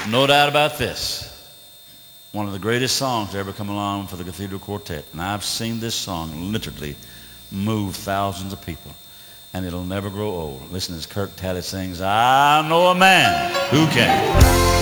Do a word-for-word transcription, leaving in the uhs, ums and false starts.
No doubt about this. One of the greatest songs to ever come along for the Cathedral Quartet. And I've seen this song literally move thousands of people. And it'll never grow old. Listen as Kirk Talley sings, I know a man who can.